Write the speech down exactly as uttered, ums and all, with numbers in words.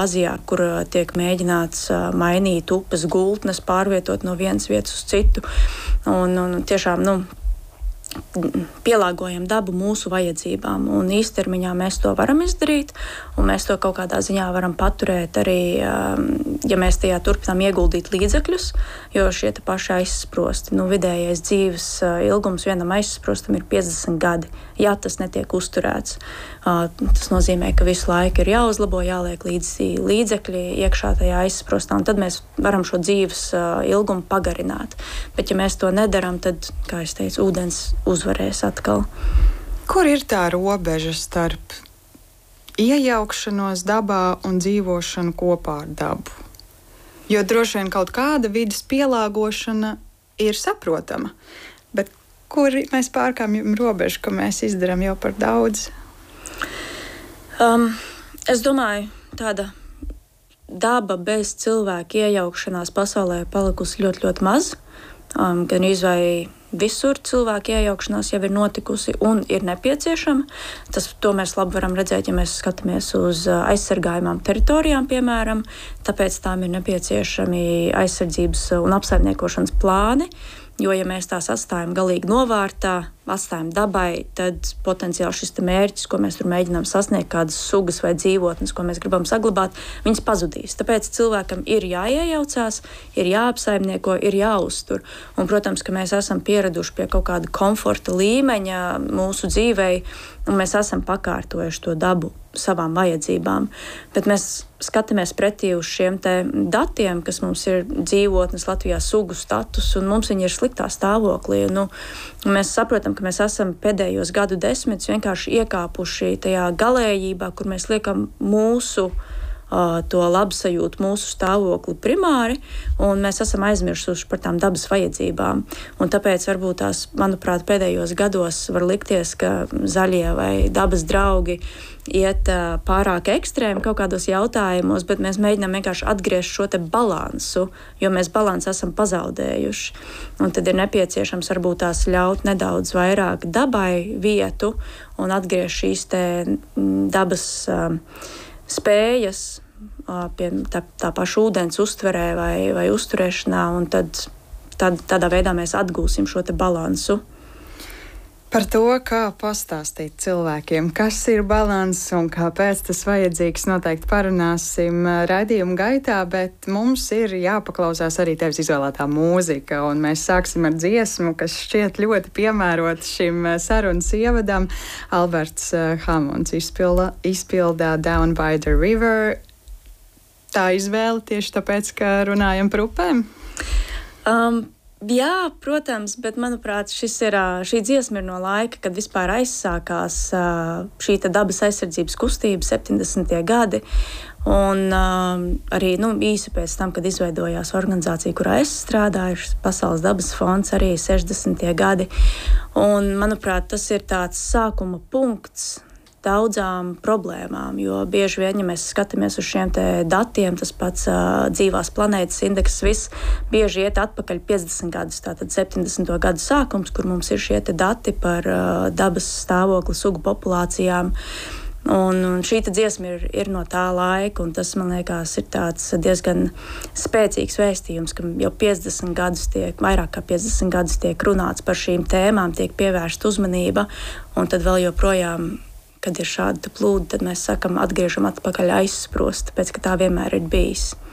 Āzijā, kur tiek mēģināts mainīt upes gultnes, pārvietot no vienas vietas uz citu. Un, un tiešām, nu, pielāgojam dabu mūsu vajadzībām, un īstermiņā mēs to varam izdarīt, un mēs to kaut kādā ziņā varam paturēt arī, ja mēs tajā turpinām ieguldīt līdzekļus, jo šie te paši aizsprosti, nu, vidējais dzīves ilgums vienam aizsprostam ir piecdesmit gadi, ja tas netiek uzturēts. Tas nozīmē, ka visu laiku ir jāuzlabo, jāliek līdzi līdzekļi iekšā tajā aizsprostā, un tad mēs varam šo dzīves ilgumu pagarināt. Bet ja mēs to nedaram, tad, kā es teicu, ūdens uzvarēs atkal. Kur ir tā robeža starp iejaukšanos dabā un dzīvošanu kopā ar dabu? Jo droši vien kaut kāda vides pielāgošana ir saprotama, bet kur mēs pārkāpjam robežu, ka mēs izdarām jau par daudz? Um, es domāju, tāda daba bez cilvēka iejaukšanās pasaulē palikusi ļoti, ļoti maz. Um, gan izvai visur cilvēku iejaukšanās jau ir notikusi un ir nepieciešama. Tas, to mēs labi varam redzēt, ja mēs skatāmies uz aizsargājumām teritorijām, piemēram. Tāpēc tām ir nepieciešami aizsardzības un apsaimniekošanas plāni. Jo, ja mēs tās atstājam galīgi novārtā, atstājam dabai, tad potenciāli šis mērķis, ko mēs tur mēģinām sasniegt, kādas sugas vai dzīvotnes, ko mēs gribam saglabāt, viņas pazudīs. Tāpēc cilvēkam ir jāiejaucās, ir jāapsaimnieko, ir jāuztur. Un, protams, ka mēs esam pieraduši pie kaut kāda komforta līmeņa mūsu dzīvei, un mēs esam pakārtojuši to dabu savām vajadzībām. Bet mēs skatāmies pretī uz šiem te datiem, kas mums ir dzīvotnes Latvijā sugu status, un mums viņi ir sliktā stāvoklī. Nu, mēs saprotam, ka mēs esam pēdējos gadu desmitus vienkārši iekāpuši tajā galējībā, kur mēs liekam mūsu to labsajūtu, mūsu stāvokli primāri, un mēs esam aizmirsuši par tām dabas vajadzībām. Un tāpēc varbūt tās, manuprāt, pēdējos gados var likties, ka zaļie vai dabas draugi iet pārāk ekstrēmi kaut kādos jautājumos, bet mēs mēģinām vienkārši atgriezt šo te balansu, jo mēs balansu esam pazaudējuši. Un tad ir nepieciešams varbūt tās ļaut nedaudz vairāk dabai vietu un atgriezt šīs te dabas uh, spējas pie tā, tā paša ūdens uztverē vai, vai uzturēšanā, un tad, tad tādā veidā mēs atgūsim šo te balansu. Par to, kā pastāstīt cilvēkiem, kas ir balanss un kāpēc tas vajadzīgs, noteikti parunāsim raidījuma gaitā, bet mums ir jāpaklausās arī tevis izvēlētā mūzika, un mēs sāksim ar dziesmu, kas šķiet ļoti piemērota šim sarunas ievadam. Alberts Hamonds izpilda, izpildā Down by the River. Tā izvēle tieši tāpēc, ka runājam par upēm? Um, Jā, protams, bet manuprāt, šis ir, šī dziesma ir no laika, kad vispār aizsākās šī dabas aizsardzības kustība, septiņdesmitie gadi. Un um, arī nu, īsi pēc tam, kad izveidojās organizācija, kurā es strādāju, Pasaules dabas fonds, arī sešdesmitie gadi. Un, manuprāt, tas ir tāds sākuma punkts daudzām problēmām, jo bieži vien, ja mēs skatāmies uz šiem te datiem, tas pats uh, dzīvās planētas indeks, viss bieži iet atpakaļ piecdesmit gadus, tātad septiņdesmito gadu sākums, kur mums ir šie te dati par uh, dabas stāvokli sugu populācijām. Un, un šī dziesma ir, ir no tā laika, un tas, man liekas, ir tāds diezgan spēcīgs vēstījums, ka jau piecdesmit gadus tiek, vairāk kā piecdesmit gadus tiek runāts par šīm tēmām, tiek pievērsta uzmanība, un tad vēl joprojām, kad ir šāda plūda, tad mēs sakam, atgriežam atpakaļ aizsprost, tāpēc, ka tā vienmēr ir bijis.